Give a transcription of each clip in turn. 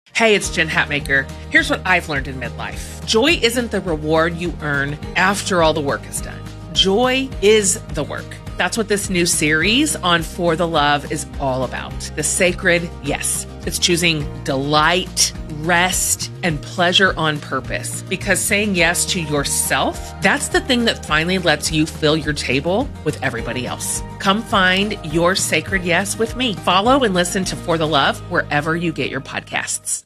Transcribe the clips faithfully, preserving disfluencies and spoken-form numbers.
Hey, it's Jen Hatmaker. Here's what I've learned in midlife. Joy isn't the reward you earn after all the work is done. Joy is the work. That's what this new series on For the Love is all about. The sacred yes. It's choosing delight, rest, and pleasure on purpose. Because saying yes to yourself, that's the thing that finally lets you fill your table with everybody else. Come find your sacred yes with me. Follow and listen to For the Love wherever you get your podcasts.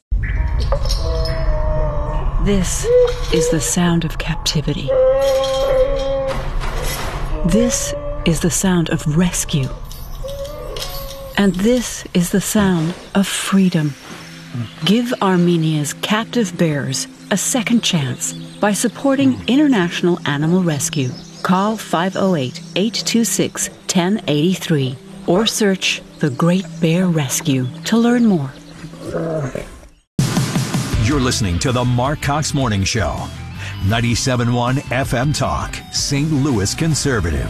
This is the sound of captivity. This is the sound of rescue. And this is the sound of freedom. Give Armenia's captive bears a second chance by supporting International Animal Rescue. Call five oh eight, eight two six, one oh eight three or search The Great Bear Rescue to learn more. You're listening to the Mark Cox Morning Show. ninety-seven point one F M Talk, Saint Louis Conservative.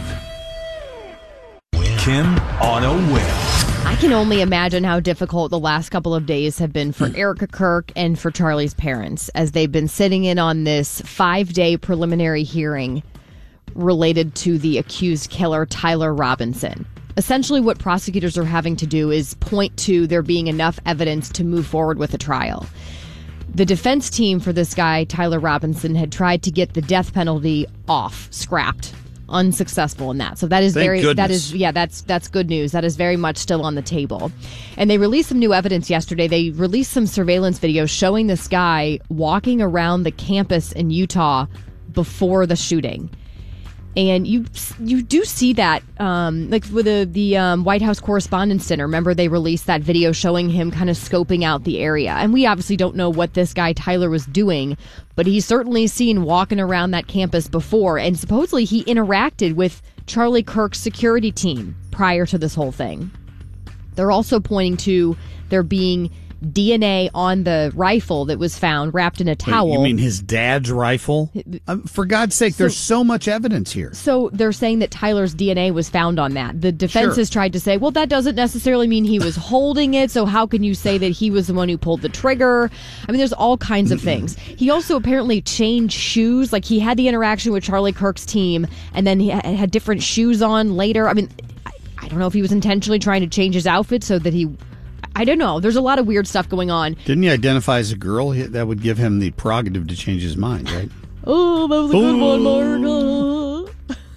Kim on a win. I can only imagine how difficult the last couple of days have been for Erica Kirk and for Charlie's parents as they've been sitting in on this five-day preliminary hearing related to the accused killer, Tyler Robinson. Essentially, what prosecutors are having to do is point to there being enough evidence to move forward with a trial. The defense team for this guy, Tyler Robinson, had tried to get the death penalty off, scrapped, unsuccessful in that. So that is Thank very, goodness. that is, yeah, that's that's good news. That is very much still on the table. And they released some new evidence yesterday. They released some surveillance videos showing this guy walking around the campus in Utah before the shooting. And you you do see that, um, like with the, the um, White House Correspondents' Dinner. Remember, they released that video showing him kind of scoping out the area. And we obviously don't know what this guy Tyler was doing, but he's certainly seen walking around that campus before. And supposedly he interacted with Charlie Kirk's security team prior to this whole thing. They're also pointing to there being D N A on the rifle that was found wrapped in a towel. Wait, you mean his dad's rifle? Um, for God's sake, so, there's so much evidence here. So they're saying that Tyler's D N A was found on that. The defense Sure. has tried to say, well, that doesn't necessarily mean he was holding it, so how can you say that he was the one who pulled the trigger? I mean, there's all kinds of things. He also apparently changed shoes. Like, he had the interaction with Charlie Kirk's team, and then he had different shoes on later. I mean, I, I don't know if he was intentionally trying to change his outfit so that he... I don't know. There's a lot of weird stuff going on. Didn't he identify as a girl? He- That would give him the prerogative to change his mind, right? Oh, that was a good one, Mark.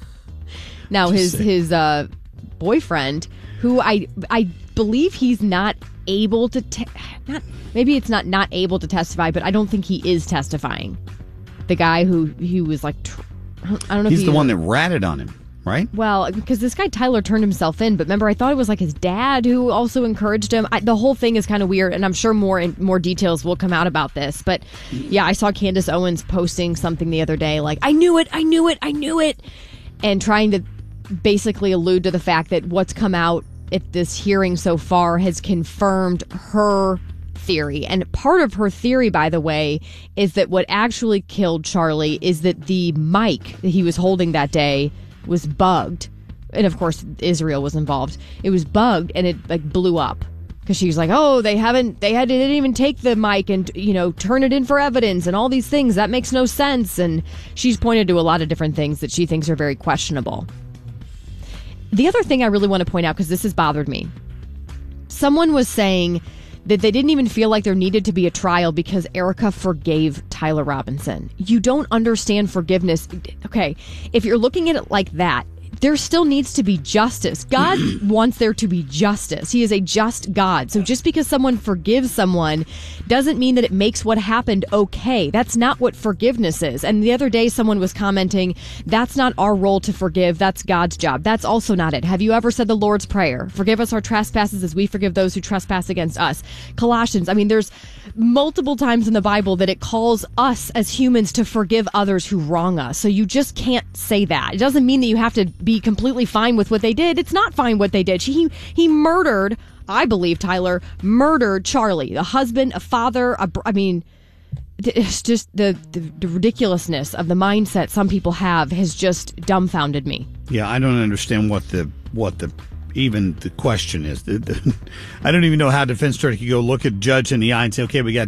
Now, his his uh, boyfriend, who I I believe he's not able to... Te- not maybe it's not not able to testify, but I don't think he is testifying. The guy who he was like... Tr- I don't know He's if the he, one that ratted on him, right? Well, because this guy Tyler turned himself in, but remember, I thought it was like his dad who also encouraged him. I, the whole thing is kind of weird, and I'm sure more more details will come out about this. But yeah, I saw Candace Owens posting something the other day, like, I knew it, I knew it, I knew it, and trying to basically allude to the fact that what's come out at this hearing so far has confirmed her theory. And part of her theory, by the way, is that what actually killed Charlie is that the mic that he was holding that day was bugged. And of course, Israel was involved. It was bugged and it like blew up. Because she was like, oh, they haven't, they had, they didn't even take the mic and, you know, turn it in for evidence and all these things. That makes no sense. And she's pointed to a lot of different things that she thinks are very questionable. The other thing I really want to point out, because this has bothered me, someone was saying that they didn't even feel like there needed to be a trial because Erica forgave Tyler Robinson. You don't understand forgiveness. Okay, if you're looking at it like that, there still needs to be justice. God wants there to be justice. He is a just God. So just because someone forgives someone doesn't mean that it makes what happened okay. That's not what forgiveness is. And the other day someone was commenting, that's not our role to forgive. That's God's job. That's also not it. Have you ever said the Lord's Prayer? Forgive us our trespasses as we forgive those who trespass against us. Colossians. I mean, there's multiple times in the Bible that it calls us as humans to forgive others who wrong us. So you just can't say that. It doesn't mean that you have to be completely fine with what they did. It's not fine what they did. He he murdered, I believe Tyler murdered Charlie, a husband, a father. A, I mean, it's just the, the the ridiculousness of the mindset some people have has just dumbfounded me. Yeah, I don't understand what the what the even the question is. The, the, I don't even know how a defense attorney could go look a judge in the eye and say, okay, we got